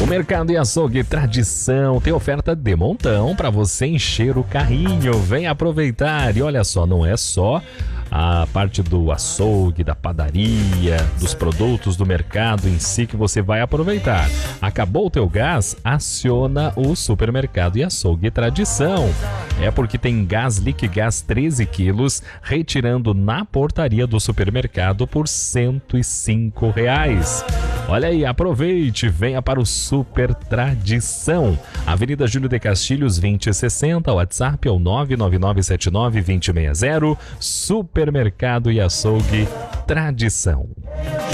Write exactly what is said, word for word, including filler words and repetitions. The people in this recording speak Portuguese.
O Mercado e Açougue Tradição tem oferta de montão para você encher o carrinho. Vem aproveitar. E olha só, não é só a parte do açougue, da padaria, dos produtos do mercado em si que você vai aproveitar. Acabou o teu gás? Aciona o Supermercado e Açougue Tradição. É porque tem gás Liquigás treze quilos, retirando na portaria do supermercado por cento e cinco reais. Olha aí, aproveite, venha para o Super Tradição. Avenida Júlio de Castilhos, vinte e sessenta, WhatsApp é o nove nove nove sete nove dois zero seis zero. Supermercado e Açougue Tradição.